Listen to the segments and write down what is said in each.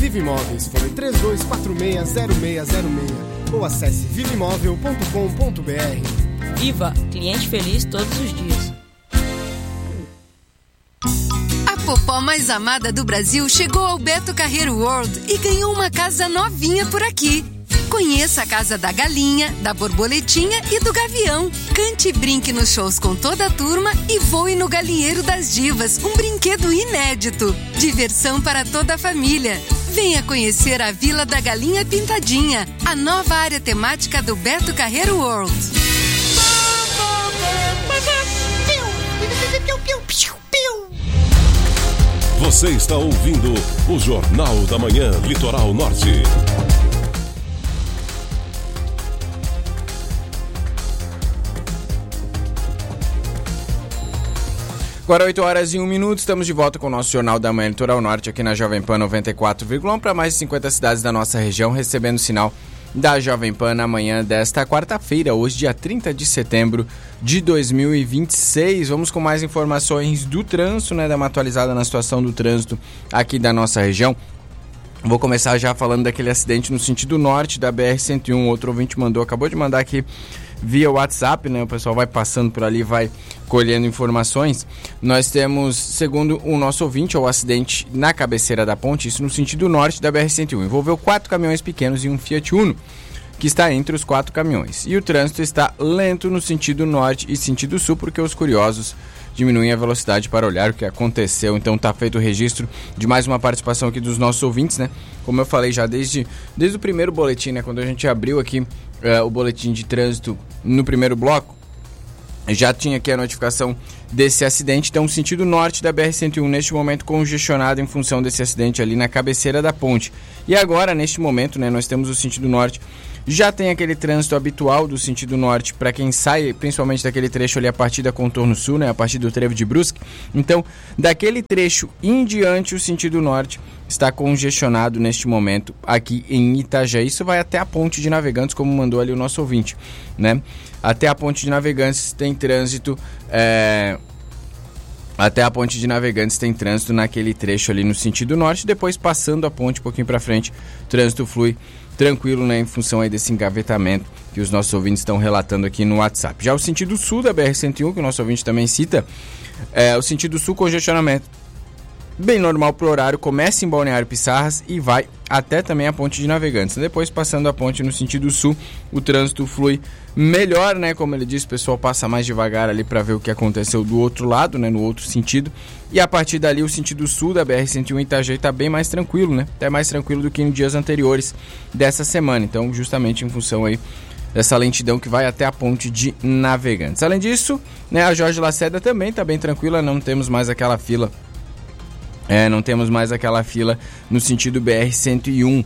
Vive Imóveis, fone 32460606 ou acesse viveimóvel.com.br. Viva, cliente feliz todos os dias. A popó mais amada do Brasil chegou ao Beto Carreiro World e ganhou uma casa novinha por aqui. Conheça a casa da galinha, da borboletinha e do gavião. Cante e brinque nos shows com toda a turma e voe no galinheiro das divas, um brinquedo inédito. Diversão para toda a família. Venha conhecer a Vila da Galinha Pintadinha, a nova área temática do Beto Carreiro World. Você está ouvindo o Jornal da Manhã Litoral Norte. Agora 8 horas e 1 minuto, estamos de volta com o nosso Jornal da Manhã Litoral Norte aqui na Jovem Pan 94,1 para mais de 50 cidades da nossa região, recebendo sinal da Jovem Pan na manhã desta quarta-feira, hoje dia 30 de setembro de 2026. Vamos com mais informações do trânsito, né, dar uma atualizada na situação do trânsito aqui da nossa região. Vou começar já falando daquele acidente no sentido norte da BR-101, outro ouvinte acabou de mandar aqui via WhatsApp, né? O pessoal vai passando por ali, vai colhendo informações. Nós temos, segundo o nosso ouvinte, o acidente na cabeceira da ponte, isso no sentido norte da BR-101. Envolveu 4 caminhões pequenos e um Fiat Uno, que está entre os 4 caminhões. E o trânsito está lento no sentido norte e sentido sul, porque os curiosos diminuem a velocidade para olhar o que aconteceu. Então está feito o registro de mais uma participação aqui dos nossos ouvintes, né? Como eu falei já desde o primeiro boletim, né? Quando a gente abriu aqui o boletim de trânsito no primeiro bloco, já tinha aqui a notificação desse acidente. Então, o sentido norte da BR-101 neste momento congestionado em função desse acidente ali na cabeceira da ponte. E agora, neste momento, né, nós temos o sentido norte, já tem aquele trânsito habitual do sentido norte para quem sai, principalmente daquele trecho ali a partir da Contorno Sul, né, a partir do Trevo de Brusque. Então, daquele trecho em diante, o sentido norte está congestionado neste momento aqui em Itajaí. Isso vai até a Ponte de Navegantes, como mandou ali o nosso ouvinte, né? Até a Ponte de Navegantes tem trânsito, até a Ponte de Navegantes tem trânsito naquele trecho ali no sentido norte. Depois, passando a ponte um pouquinho para frente, o trânsito flui tranquilo, né, em função aí desse engavetamento que os nossos ouvintes estão relatando aqui no WhatsApp. Já o sentido sul da BR-101, que o nosso ouvinte também cita, o sentido sul, congestionamento bem normal pro horário, começa em Balneário Pissarras e vai até também a Ponte de Navegantes. Depois, passando a ponte no sentido sul, o trânsito flui melhor, né? Como ele disse, o pessoal passa mais devagar ali para ver o que aconteceu do outro lado, né? No outro sentido. E a partir dali, o sentido sul da BR-101 Itajaí está bem mais tranquilo, né? Até mais tranquilo do que em dias anteriores dessa semana. Então, justamente em função aí dessa lentidão que vai até a Ponte de Navegantes. Além disso, né, a Jorge Lacerda também está bem tranquila, não temos mais aquela fila. Não temos mais aquela fila no sentido BR-101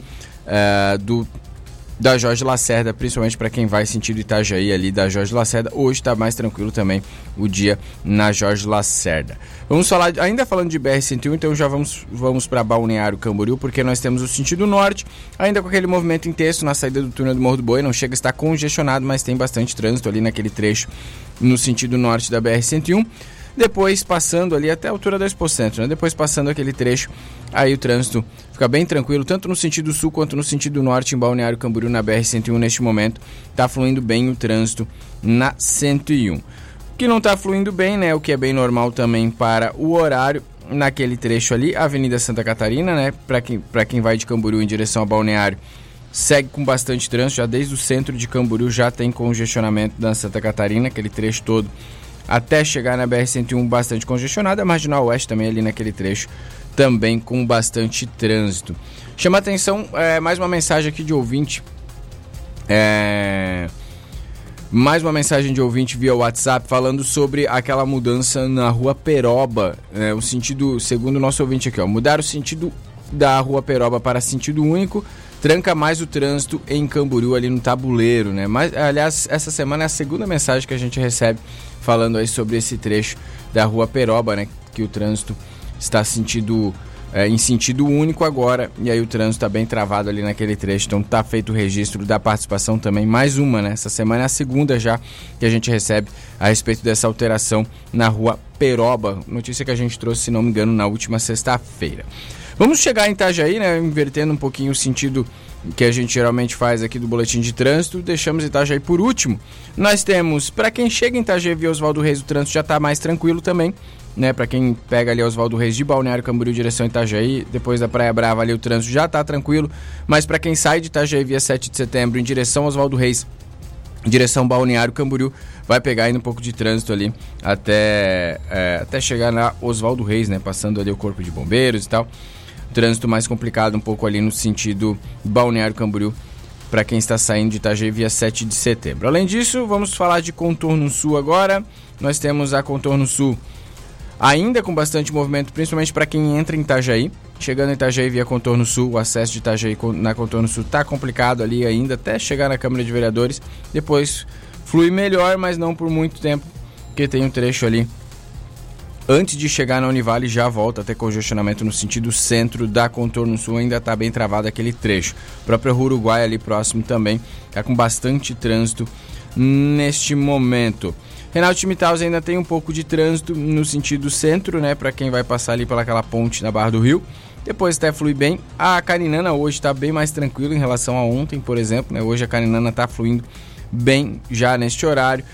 da Jorge Lacerda, principalmente para quem vai sentido Itajaí ali da Jorge Lacerda. Hoje está mais tranquilo também o dia na Jorge Lacerda. Vamos falar, ainda falando de BR-101, então já vamos para Balneário Camboriú, porque nós temos o sentido norte, ainda com aquele movimento intenso na saída do túnel do Morro do Boi. Não chega a estar congestionado, mas tem bastante trânsito ali naquele trecho no sentido norte da BR-101. Depois, passando ali até a altura da Expo Centro, né? Depois, passando aquele trecho, aí o trânsito fica bem tranquilo, tanto no sentido sul quanto no sentido norte, em Balneário Camboriú, na BR-101, neste momento, está fluindo bem o trânsito na 101. O que não está fluindo bem, né? O que é bem normal também para o horário, naquele trecho ali, Avenida Santa Catarina, né? Para quem vai de Camboriú em direção a Balneário, segue com bastante trânsito, já desde o centro de Camboriú já tem congestionamento da Santa Catarina, aquele trecho todo, até chegar na BR-101 bastante congestionada. A Marginal Oeste também ali naquele trecho, também com bastante trânsito. Chama atenção, mais uma mensagem aqui de ouvinte, mais uma mensagem de ouvinte via WhatsApp falando sobre aquela mudança na Rua Peroba, o sentido, segundo o nosso ouvinte aqui, mudar o sentido da Rua Peroba para sentido único, tranca mais o trânsito em Camboriú ali no Tabuleiro, né? Mas, aliás, essa semana é a segunda mensagem que a gente recebe falando aí sobre esse trecho da Rua Peroba, né? Que o trânsito está em sentido único agora, e aí o trânsito está bem travado ali naquele trecho. Então tá feito o registro da participação também, mais uma, né? Essa semana é a segunda já que a gente recebe a respeito dessa alteração na Rua Peroba, notícia que a gente trouxe, se não me engano, na última sexta-feira. Vamos chegar em Itajaí, né? Invertendo um pouquinho o sentido que a gente geralmente faz aqui do boletim de trânsito, deixamos Itajaí por último. Nós temos, para quem chega em Itajaí via Oswaldo Reis, o trânsito já está mais tranquilo também, né? Para quem pega ali Oswaldo Reis de Balneário Camboriú, direção Itajaí, depois da Praia Brava ali o trânsito já está tranquilo, mas para quem sai de Itajaí via 7 de setembro em direção Oswaldo Reis, direção Balneário Camboriú, vai pegar ainda um pouco de trânsito ali até chegar na Oswaldo Reis, né? Passando ali o Corpo de Bombeiros e tal. Trânsito mais complicado um pouco ali no sentido Balneário Camboriú para quem está saindo de Itajaí via 7 de setembro. Além disso, vamos falar de Contorno Sul agora. Nós temos a Contorno Sul ainda com bastante movimento, principalmente para quem entra em Itajaí. Chegando em Itajaí via Contorno Sul, o acesso de Itajaí na Contorno Sul está complicado ali ainda, até chegar na Câmara de Vereadores. Depois flui melhor, mas não por muito tempo, porque tem um trecho ali. Antes de chegar na Univale já volta a ter congestionamento no sentido centro da Contorno Sul, ainda está bem travado aquele trecho. O próprio Uruguai ali próximo também está com bastante trânsito neste momento. Reinaldo Schmitthaus ainda tem um pouco de trânsito no sentido centro, né, para quem vai passar ali pelaquela ponte na Barra do Rio. Depois até flui bem. A Carinana hoje está bem mais tranquilo em relação a ontem, por exemplo, né? Hoje a Carinana está fluindo bem já neste horário.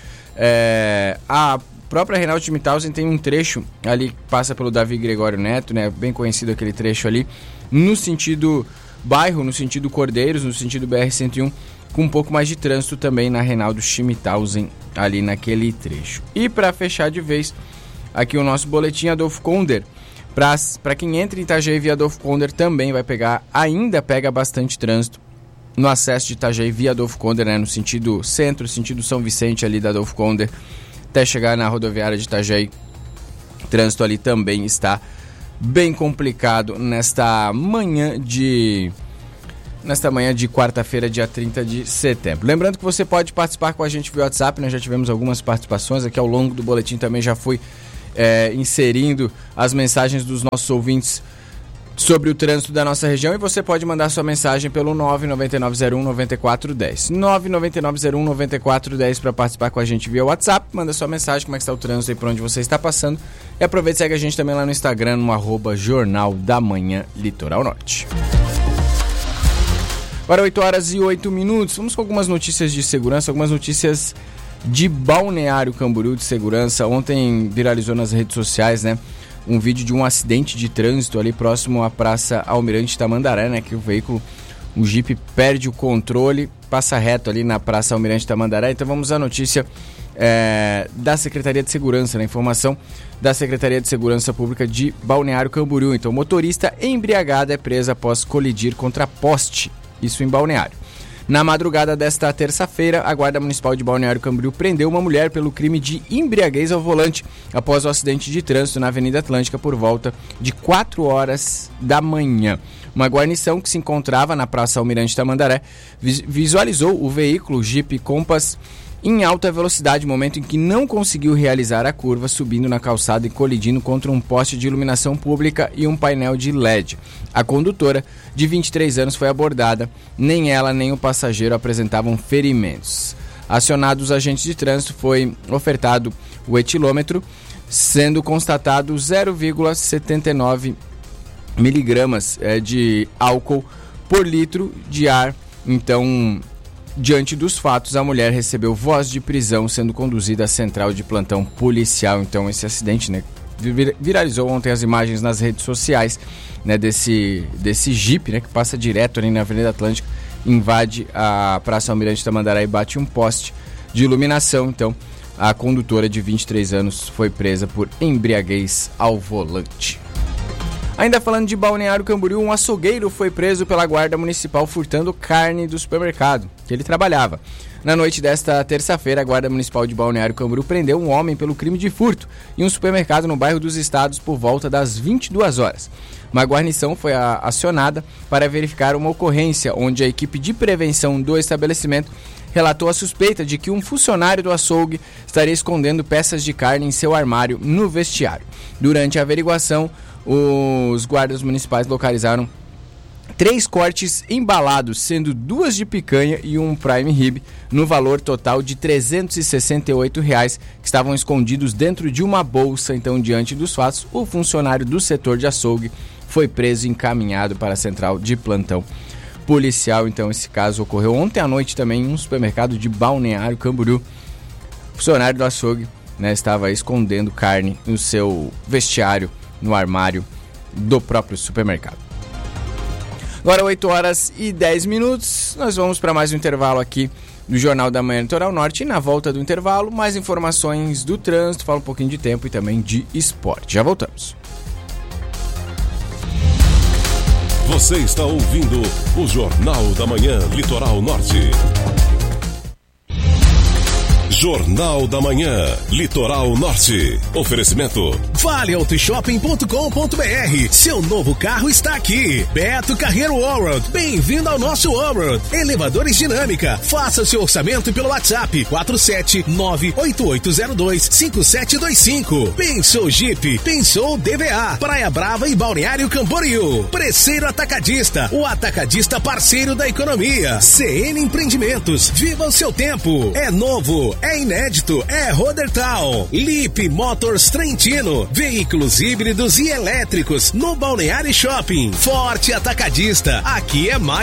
A própria Reinaldo Schmitthaus tem um trecho ali que passa pelo Davi Gregório Neto, né? Bem conhecido aquele trecho ali, no sentido bairro, no sentido Cordeiros, no sentido BR-101, com um pouco mais de trânsito também na Reinaldo Schmitthaus ali naquele trecho. E para fechar de vez, aqui o nosso boletim Adolfo Konder. Para quem entra em Itajaí via Adolfo Konder também vai pegar, ainda pega bastante trânsito no acesso de Itajaí via Adolfo Konder, né? No sentido centro, sentido São Vicente ali da Adolfo Konder, até chegar na rodoviária de Itajaí. O trânsito ali também está bem complicado nesta manhã de quarta-feira, dia 30 de setembro. Lembrando que você pode participar com a gente via WhatsApp, nós já tivemos algumas participações aqui ao longo do boletim, também já fui inserindo as mensagens dos nossos ouvintes sobre o trânsito da nossa região, e você pode mandar sua mensagem pelo 99901-9410. 99901-9410 para participar com a gente via WhatsApp. Manda sua mensagem, como é que está o trânsito aí, por onde você está passando. E aproveita e segue a gente também lá no Instagram, no @Jornal da Manhã Litoral Norte. Agora 8h08. Vamos com algumas notícias de segurança, algumas notícias de Balneário Camboriú de segurança. Ontem viralizou nas redes sociais, né, um vídeo de um acidente de trânsito ali próximo à Praça Almirante Tamandaré, né, que o veículo, um Jeep, perde o controle, passa reto ali na Praça Almirante Tamandaré. Então vamos à notícia da Secretaria de Segurança, né, informação da Secretaria de Segurança Pública de Balneário Camboriú. Então, motorista embriagado é preso após colidir contra poste, isso em Balneário. Na madrugada desta terça-feira, a Guarda Municipal de Balneário Camboriú prendeu uma mulher pelo crime de embriaguez ao volante após o acidente de trânsito na Avenida Atlântica por volta de 4 horas da manhã. Uma guarnição que se encontrava na Praça Almirante Tamandaré visualizou o veículo Jeep Compass em alta velocidade, momento em que não conseguiu realizar a curva, subindo na calçada e colidindo contra um poste de iluminação pública e um painel de LED. A condutora, de 23 anos, foi abordada. Nem ela nem o passageiro apresentavam ferimentos. Acionados os agentes de trânsito, foi ofertado o etilômetro, sendo constatado 0,79 miligramas de álcool por litro de ar. Então, diante dos fatos, a mulher recebeu voz de prisão, sendo conduzida à central de plantão policial. Então, esse acidente, né, viralizou ontem as imagens nas redes sociais, né, desse Jeep, né, que passa direto ali na Avenida Atlântica, invade a Praça Almirante Tamandaré e bate um poste de iluminação. Então, a condutora de 23 anos foi presa por embriaguez ao volante. Ainda falando de Balneário Camboriú, um açougueiro foi preso pela Guarda Municipal furtando carne do supermercado que ele trabalhava. Na noite desta terça-feira, a Guarda Municipal de Balneário Camboriú prendeu um homem pelo crime de furto em um supermercado no bairro dos Estados por volta das 22 horas. Uma guarnição foi acionada para verificar uma ocorrência onde a equipe de prevenção do estabelecimento relatou a suspeita de que um funcionário do açougue estaria escondendo peças de carne em seu armário no vestiário. Durante a averiguação, os guardas municipais localizaram 3 cortes embalados, sendo 2 de picanha e um prime rib, no valor total de R$ 368, que estavam escondidos dentro de uma bolsa. Então, diante dos fatos, o funcionário do setor de açougue foi preso e encaminhado para a central de plantão policial. Então esse caso ocorreu ontem à noite também em um supermercado de Balneário Camboriú. O funcionário do açougue, né, estava escondendo carne no seu vestiário, no armário do próprio supermercado. Agora 8 horas e 10 minutos, nós vamos para mais um intervalo aqui do Jornal da Manhã Litoral Norte. E na volta do intervalo, mais informações do trânsito, fala um pouquinho de tempo e também de esporte. Já voltamos. Você está ouvindo o Jornal da Manhã Litoral Norte. Jornal da Manhã Litoral Norte. Oferecimento ValeAutoShopping.com.br. Seu novo carro está aqui. Beto Carreiro Allroad. Bem-vindo ao nosso Allroad. Elevadores Dinâmica. Faça seu orçamento pelo WhatsApp 47988025725. Pensou Jeep. Pensou DVA. Praia Brava e Balneário Camboriú. Preceiro Atacadista. O atacadista parceiro da economia. CN Empreendimentos. Viva o seu tempo. É novo. É inédito, é Rodertal. Lip Motors Trentino, veículos híbridos e elétricos no Balneário Shopping. Forte Atacadista, aqui é mais